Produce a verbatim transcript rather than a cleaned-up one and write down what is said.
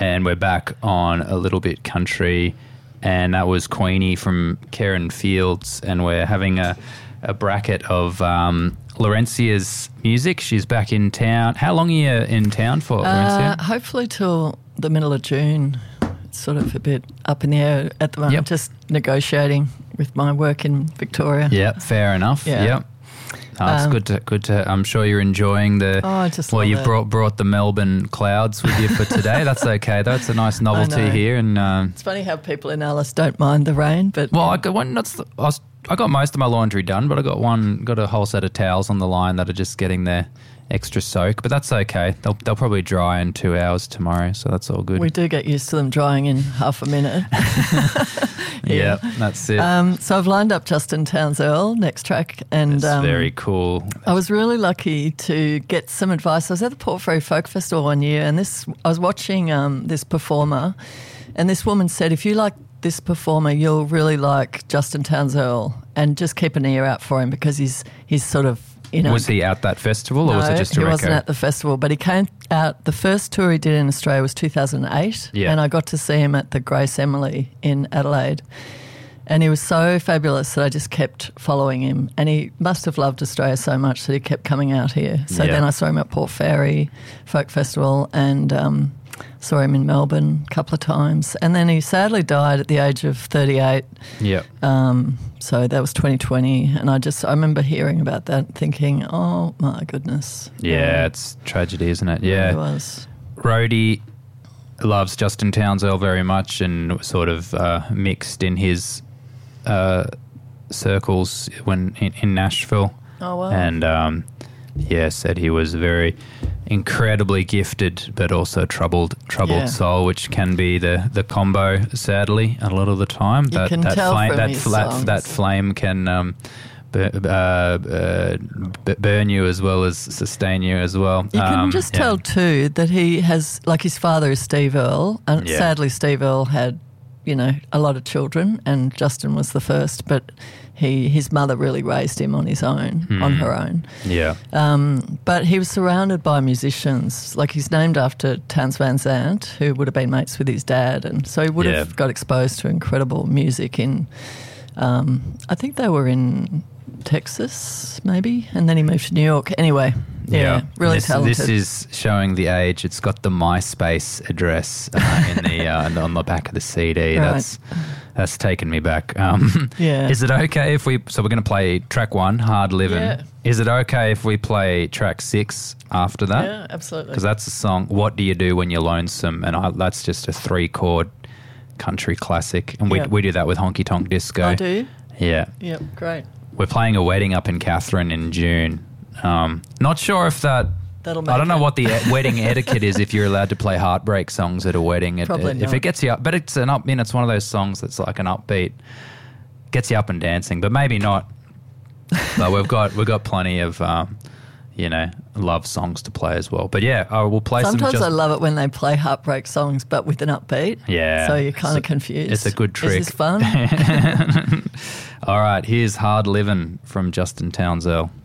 and we're back on A Little Bit Country, and that was Queenie from Karen Fields, and we're having a, a bracket of um, Laurencia's music. She's back in town. How long are you in town for, Laurencia? Uh, hopefully till the middle of June. It's sort of a bit up in the air at the moment, Yep. just negotiating with my work in Victoria. Yeah, fair enough. Yeah. Yep. Oh, it's Um, good to good to. I'm sure you're enjoying the. Oh, I just well, love you've it. brought brought the Melbourne clouds with you for today. That's okay. That's a nice novelty know. here. And um, It's funny how people in Alice don't mind the rain, but well, I got one. That's the, I, was, I got most of my laundry done, but I got one. Got a whole set of towels on the line that are just getting their extra soak. But that's okay. They'll they'll probably dry in two hours tomorrow, so that's all good. we do get used to them drying in half a minute. yeah, that's it. Um, so I've lined up Justin Townsend next track, and It's um, very cool. I was really lucky to get some advice. I was at the Port Fairy Folk Festival one year, and this I was watching um, this performer, and this woman said, if you like this performer, you'll really like Justin Townsend, and just keep an ear out for him because he's he's sort of, you know. Was he at that festival, or No, was it just a he reco? wasn't at the festival, but he came out. The first tour he did in Australia was two thousand eight, Yeah. and I got to see him at the Grace Emily in Adelaide. And he was so fabulous that I just kept following him. And he must have loved Australia so much that he kept coming out here. So Yeah. then I saw him at Port Fairy Folk Festival, and um, saw him in Melbourne a couple of times. And then he sadly died at the age of thirty-eight. Yeah. Um, so that was twenty twenty. And I just, I remember hearing about that and thinking, oh my goodness. Yeah, it's tragedy, isn't it? Yeah. It was. Rhodey loves Justin Townsend very much, and sort of uh, mixed in his uh, circles when in, in Nashville. Oh, wow. And um, yeah, said he was very incredibly gifted, but also troubled, troubled Yeah. soul, which can be the, the combo. Sadly, a lot of the time, that can that tell flame, from that, his flat, songs. that flame can. Um, bur- uh, uh, b- burn you as well as sustain you as well. You can Um, just yeah. tell too that he has, like his father is Steve Earle, and Yeah. sadly Steve Earle had, you know, a lot of children, and Justin was the first, but he his mother really raised him on his own, on Hmm. her own. Yeah. Um, but he was surrounded by musicians. Like he's named after Townes Van Zandt, who would have been mates with his dad, and so he would Yeah. have got exposed to incredible music in. Um, I think they were in Texas, maybe, and then he moved to New York. Anyway, yeah, really this, talented. This is showing the age. It's got the MySpace address uh, in the uh, on the back of the C D. Right. That's that's taken me back. Um, Yeah. Is it okay if we? So we're going to play track one, Hard Living. Yeah. Is it okay if we play track six after that? Yeah, absolutely. Because that's a song. What do you do when you're lonesome? And I, that's just a three chord country classic, and we Yep. we do that with Honky Tonk Disco. I do. Yeah. Yep, great. We're playing a wedding up in Catherine in June. Um, not sure if that. That'll I make don't know it. what the e- wedding etiquette is if you're allowed to play heartbreak songs at a wedding. It- Probably it- If not. it gets you up, but it's an up. I mean, it's one of those songs that's like an upbeat, gets you up and dancing, but maybe not. But we've got we've got plenty of um, you know love songs to play as well. But yeah, I will play Sometimes some. I Just, love it when they play heartbreak songs, but with an upbeat. Yeah. So you're kind of It's a- confused. it's a good trick. Is this fun? All right, here's Hard Living from Justin Townsend.